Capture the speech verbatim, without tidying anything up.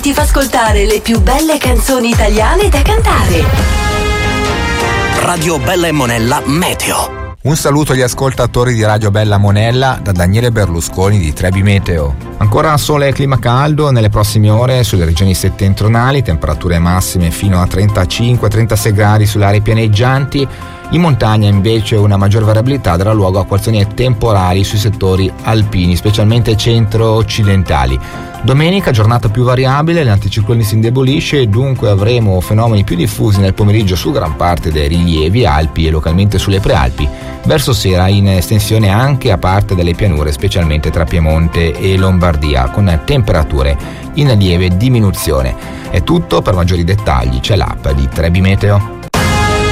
ti fa ascoltare le più belle canzoni italiane da cantare. Radio Bella e Monella Meteo. Un saluto agli ascoltatori di Radio Bella Monella da Daniele Berlusconi di Trebi Meteo. Ancora sole e clima caldo nelle prossime ore sulle regioni settentrionali, temperature massime fino a trentacinque trentasei gradi sulle aree pianeggianti. In montagna invece una maggior variabilità darà luogo a acquazzoni temporali sui settori alpini, specialmente centro-occidentali. Domenica giornata più variabile, l'anticiclone si indebolisce e dunque avremo fenomeni più diffusi nel pomeriggio su gran parte dei rilievi Alpi e localmente sulle prealpi. Verso sera in estensione anche a parte delle pianure, specialmente tra Piemonte e Lombardia, con temperature in lieve diminuzione. È tutto, per maggiori dettagli c'è l'app di Trebi Meteo.